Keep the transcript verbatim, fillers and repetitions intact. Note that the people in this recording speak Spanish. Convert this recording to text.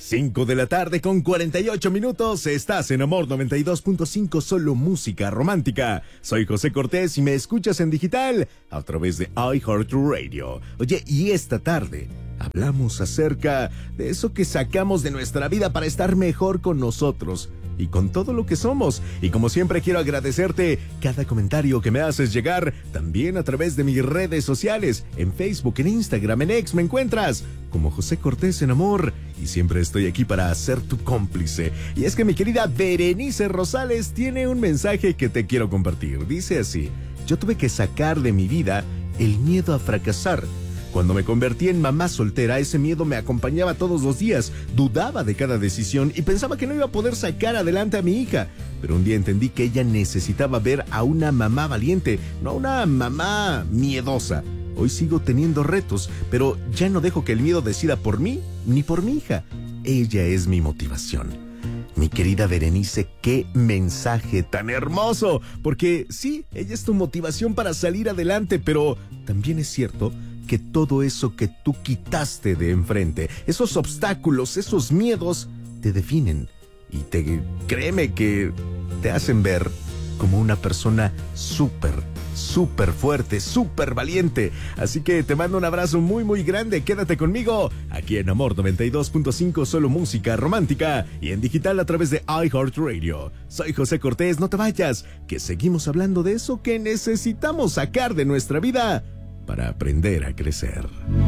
cinco de la tarde con cuarenta y ocho minutos. Estás en Amor noventa y dos punto cinco, solo música romántica. Soy José Cortés y me escuchas en digital a través de iHeartRadio. Oye, y esta tarde hablamos acerca de eso que sacamos de nuestra vida para estar mejor con nosotros y con todo lo que somos. Y como siempre quiero agradecerte cada comentario que me haces llegar, también a través de mis redes sociales, en Facebook, en Instagram, en X me encuentras como José Cortés en Amor, y siempre estoy aquí para ser tu cómplice. Y es que mi querida Berenice Rosales tiene un mensaje que te quiero compartir. Dice así: yo tuve que sacar de mi vida el miedo a fracasar. Cuando me convertí en mamá soltera, ese miedo me acompañaba todos los días. Dudaba de cada decisión y pensaba que no iba a poder sacar adelante a mi hija. Pero un día entendí que ella necesitaba ver a una mamá valiente, no a una mamá miedosa. Hoy sigo teniendo retos, pero ya no dejo que el miedo decida por mí ni por mi hija. Ella es mi motivación. Mi querida Berenice, qué mensaje tan hermoso. Porque sí, ella es tu motivación para salir adelante, pero también es cierto que todo eso que tú quitaste de enfrente, esos obstáculos, esos miedos, te definen y te, créeme que te hacen ver como una persona súper, súper fuerte, súper valiente. Así que te mando un abrazo muy, muy grande. Quédate conmigo aquí en Amor noventa y dos punto cinco, solo música romántica, y en digital a través de iHeartRadio. Soy José Cortés, no te vayas, que seguimos hablando de eso que necesitamos sacar de nuestra vida para aprender a crecer.